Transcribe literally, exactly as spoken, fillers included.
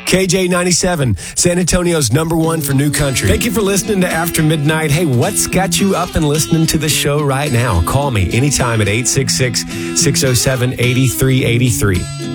K J ninety-seven, San Antonio's number one for new country. Thank you for listening to After Midnight. Hey, what's got you up and listening to the show right now? Call me anytime at eight six six, six oh seven, eight three eight three.